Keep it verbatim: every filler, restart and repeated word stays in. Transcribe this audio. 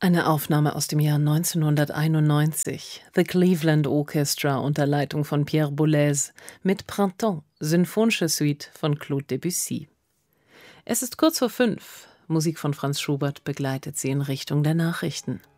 Eine Aufnahme aus dem Jahr neunzehnhunderteinundneunzig. The Cleveland Orchestra unter Leitung von Pierre Boulez mit Printemps, Symphonische Suite von Claude Debussy. Es ist kurz vor fünf. Musik von Franz Schubert begleitet Sie in Richtung der Nachrichten.